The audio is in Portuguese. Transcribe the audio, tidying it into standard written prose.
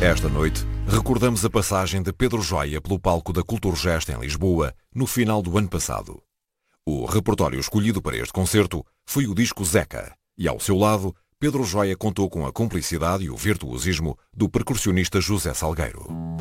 Esta noite, recordamos a passagem de Pedro Joia pelo palco da Culturgest em Lisboa, no final do ano passado. O repertório escolhido para este concerto foi o disco Zeca, e ao seu lado, Pedro Joia contou com a cumplicidade e o virtuosismo do percussionista José Salgueiro.